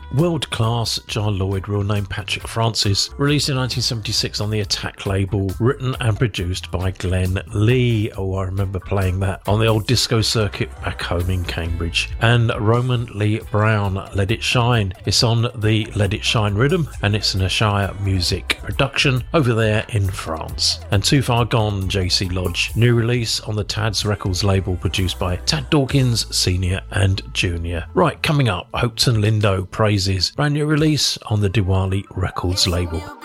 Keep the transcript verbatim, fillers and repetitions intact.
World Class, John Lloyd, real name Patrick Francis, released in nineteen seventy-six on the Attack label, written and produced by Glenn Lee. Oh, I remember playing that on the old disco circuit back home in Cambridge. And Roman Lee Brown, Let It Shine. It's on the Let It Shine rhythm, and it's an Ashire Music production over there in France. And Too Far Gone, J C Lodge, new release on the Tad's Records label, produced by Tad Dawkins Senior and Junior. Right, coming up, Hopes and Lindo, Praises, brand new release on the Diwali Records label.